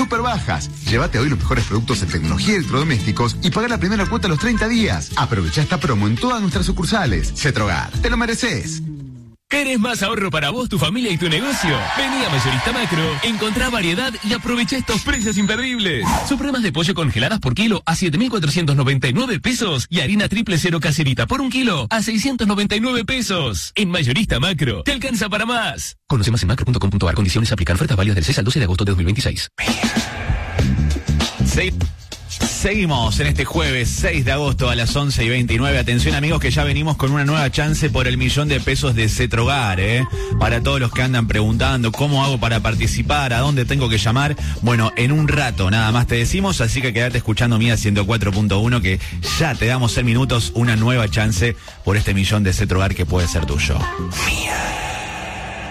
súper bajas. Llévate hoy los mejores productos en tecnología y electrodomésticos y paga la primera cuota a los 30 días. Aprovecha esta promo en todas nuestras sucursales. Cetrogar, te lo mereces. ¿Querés más ahorro para vos, tu familia y tu negocio? Vení a Mayorista Macro, encontrá variedad y aprovecha estos precios imperdibles. Supremas de pollo congeladas por kilo a 7.499 pesos y harina triple cero caserita por 1 kilo a 699 pesos. En Mayorista Macro, te alcanza para más. Conoce más en macro.com.ar. Condiciones aplican. Ofertas válidas del 6 al 12 de agosto de 2026. Seguimos en este jueves 6 de agosto a las 11:29. Atención, amigos, que ya venimos con una nueva chance por el $1.000.000 de Cetrogar, Para todos los que andan preguntando cómo hago para participar, a dónde tengo que llamar. Bueno, en un rato nada más te decimos, así que quédate escuchando Mía 104.1, que ya te damos en minutos una nueva chance por este $1.000.000 de Cetrogar que puede ser tuyo. Mía.